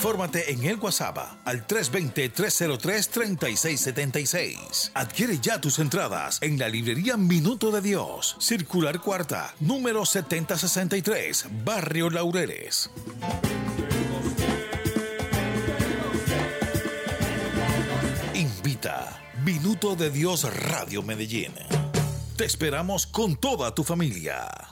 Infórmate en el WhatsApp al 320-303-3676. Adquiere ya tus entradas en la librería Minuto de Dios, Circular Cuarta, número 7063, Barrio Laureles. Invita Minuto de Dios Radio Medellín. Te esperamos con toda tu familia.